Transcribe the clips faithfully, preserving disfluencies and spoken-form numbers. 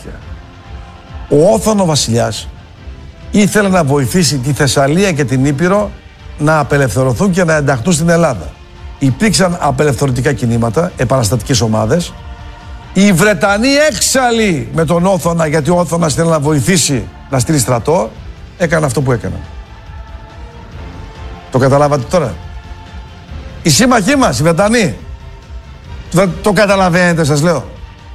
αλήθεια. Ο Όθωνο βασιλιάς ήθελε να βοηθήσει τη Θεσσαλία και την Ήπειρο να απελευθερωθούν και να ενταχθούν στην Ελλάδα. Υπήρξαν απελευθερωτικά κινήματα, επαναστατικές ομάδες. Οι Βρετανοί έξαλλοι με τον Όθωνα, γιατί ο Όθωνας θέλει να βοηθήσει να στείλει στρατό, έκανε αυτό που έκανε. Το καταλάβατε τώρα? Οι σύμμαχοί μας, οι Βρετανοί, το, το καταλαβαίνετε, σας λέω.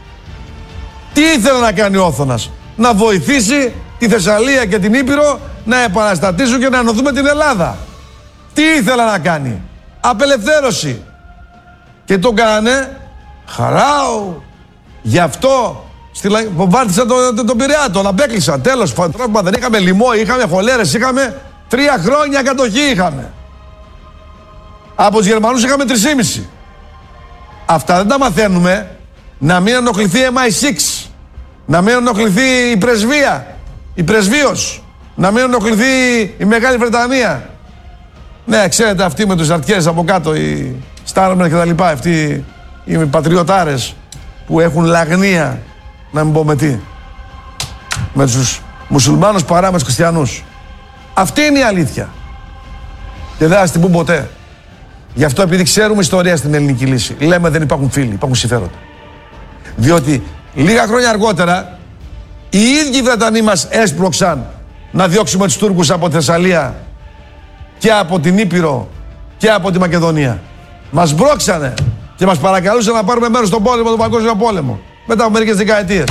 Τι ήθελε να κάνει ο Όθωνας? Να βοηθήσει τη Θεσσαλία και την Ήπειρο να επαναστατήσουν και να ενωθούμε την Ελλάδα. Τι ήθελε να κάνει? Απελευθέρωση. Και το κάνανε χαράου. Γι' αυτό βομβάρτισαν τον το, το Πειραιά, τον απέκλεισαν. Τέλος, τρόφιμα δεν είχαμε, λοιμό είχαμε, χολέρες είχαμε, τρία χρόνια κατοχή είχαμε. Από τους Γερμανούς είχαμε τρεισήμισι. Αυτά δεν τα μαθαίνουμε. Να μην ενοχληθεί εμ άι εξ, να μην ενοχληθεί η πρεσβεία, η πρεσβείος, να μην ενοχληθεί η Μεγάλη Βρετανία. Ναι, ξέρετε, αυτοί με τους αρτιές από κάτω, οι Στάρμερ και τα λοιπά, αυτοί οι πατριωτάρες που έχουν λαγνία, να μην πω με τι, με τους μουσουλμάνους παρά με τους χριστιανούς. Αυτή είναι η αλήθεια. Και δεν θα την πούν ποτέ. Γι' αυτό, επειδή ξέρουμε ιστορία στην ελληνική λύση, λέμε δεν υπάρχουν φίλοι, υπάρχουν συμφέροντα. Διότι λίγα χρόνια αργότερα οι ίδιοι Βρετανοί μας έσπρωξαν να διώξουμε τους Τούρκους από τη Θεσσαλία και από την Ήπειρο και από τη Μακεδονία. Μας μπρώξανε και μας παρακαλούσαν να πάρουμε μέρος στον πόλεμο, τον Παγκόσμιο Πόλεμο, μετά από μερικές δεκαετίες.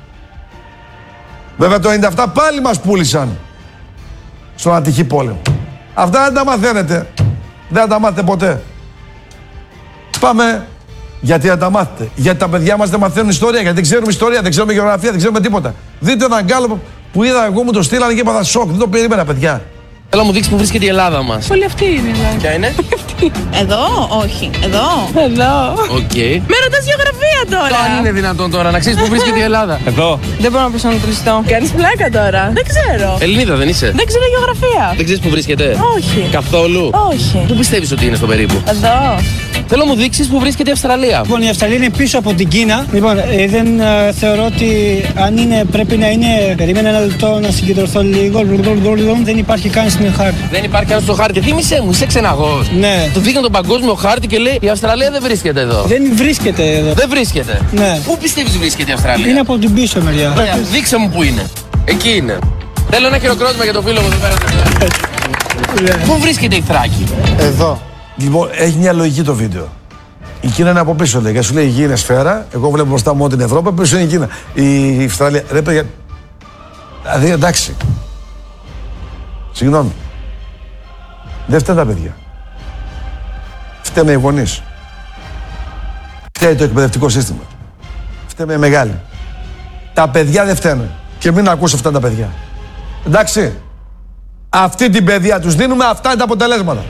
Βέβαια το ενενήντα επτά πάλι μας πούλησαν στον Αττική πόλεμο. Αυτά δεν τα μαθαίνετε, δεν θα τα μάθετε ποτέ. Πάμε. Γιατί να τα μάθετε? Γιατί τα παιδιά μας δεν μαθαίνουν ιστορία, γιατί δεν ξέρουμε ιστορία, δεν ξέρουμε γεωγραφία, δεν ξέρουμε τίποτα. Δείτε έναν γκάλο που είδα εγώ, μου το στείλανε και είπα σοκ, δεν το περίμενα, παιδιά. Έλα μου δείξει που βρίσκεται η Ελλάδα μας. Όλη αυτή είναι η Ελλάδα. Ποια είναι? Εδώ, όχι. Εδώ. Εδώ. Οκ. Okay. Με ρωτάς γεωγραφία τώρα. Αν είναι δυνατόν τώρα να ξέρεις που βρίσκεται η Ελλάδα. Εδώ. Δεν μπορώ να προσανατολιστώ. Κάνεις πλάκα τώρα. Δεν ξέρω. Ελληνίδα δεν είσαι? Δεν ξέρω γεωγραφία. Δεν ξέρεις που βρίσκεται? Όχι. Καθόλου? Όχι. Πού πιστεύεις ότι είναι στο περίπου? Εδώ. Θέλω να μου δείξεις που βρίσκεται η Αυστραλία. Λοιπόν, η Αυστραλία είναι πίσω από την Κίνα. Λοιπόν, ε, δεν ε, θεωρώ ότι αν είναι, πρέπει να είναι. Περίμενα ένα λεπτό να συγκεντρωθώ λίγο. Δεν υπάρχει καν στην χάρτη. Δεν υπάρχει καν στο χάρτη. Θύμησέ μου, είσαι ξεναγός. Ναι. Του δείχνει τον παγκόσμιο χάρτη και λέει η Αυστραλία δεν βρίσκεται εδώ. Δεν βρίσκεται εδώ. Δεν βρίσκεται. Ναι. Πού πιστεύεις βρίσκεται η Αυστραλία? Είναι από την πίσω μεριά. Ωραία, δείξε μου που είναι. Εκεί είναι. Θέλω ένα χειροκρότημα για το φίλο μου εδώ πέρα. Πού βρίσκεται η Θράκη? Εδώ. Λοιπόν, έχει μια λογική το βίντεο. Η Κίνα είναι από πίσω, λέει. Και σου λέει η γη είναι σφαίρα. Εγώ βλέπω μπροστά μόνο την Ευρώπη, πίσω είναι η Κίνα. Η Αυστραλία. Ρε παιδιά. Δηλαδή εντάξει. Συγγνώμη. Δεν φταίνε τα παιδιά. Φταίμε οι γονείς. Φταίει το εκπαιδευτικό σύστημα. Φταίμε οι μεγάλοι. Τα παιδιά δεν φταίνε. Και μην ακούσω αυτά τα παιδιά. Εντάξει. Αυτή την παιδεία τους δίνουμε, αυτά είναι τα αποτελέσματα.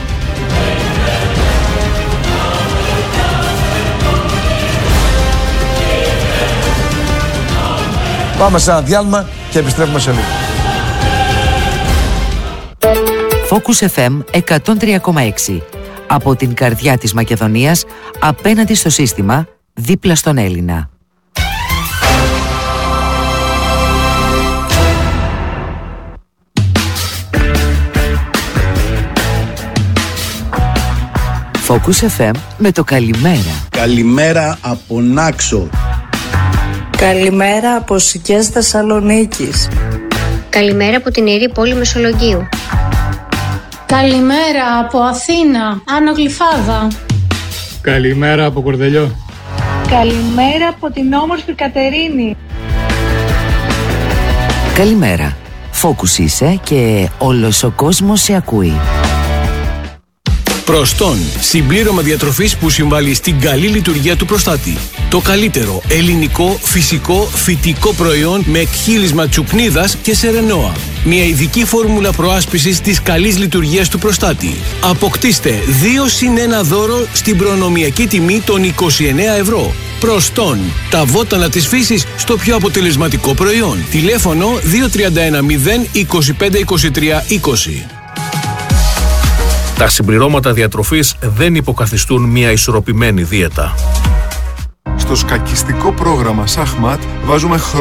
Πάμε σε ένα διάλειμμα και επιστρέφουμε σε λίγο. Focus εφ εμ εκατόν τρία κόμμα έξι. Από την καρδιά της Μακεδονίας, απέναντι στο σύστημα, δίπλα στον Έλληνα. Focus εφ εμ με το καλημέρα. Καλημέρα από Νάξο. Καλημέρα από Σικές Θεσσαλονίκης. Καλημέρα από την Ιερή Πόλη Μεσολογγίου. Καλημέρα από Αθήνα, Άνω Γλυφάδα. Καλημέρα από Κορδελιό. Καλημέρα από την όμορφη Κατερίνη. Καλημέρα. Focus είσαι και όλος ο κόσμος σε ακούει. Προστόν, συμπλήρωμα διατροφής που συμβάλλει στην καλή λειτουργία του προστάτη. Το καλύτερο ελληνικό, φυσικό, φυτικό προϊόν με εκχύλισμα τσουκνίδας και σερενόα. Μια ειδική φόρμουλα προάσπισης της καλής λειτουργίας του προστάτη. Αποκτήστε δύο συν ένα δώρο στην προνομιακή τιμή των είκοσι εννέα ευρώ. Προστόν, τα βότανα της φύσης στο πιο αποτελεσματικό προϊόν. Τηλέφωνο δύο τρία ένα μηδέν είκοσι πέντε είκοσι τρία είκοσι. Τα συμπληρώματα διατροφής δεν υποκαθιστούν μια ισορροπημένη δίαιτα. Στο σκακιστικό πρόγραμμα Σαχμάτ βάζουμε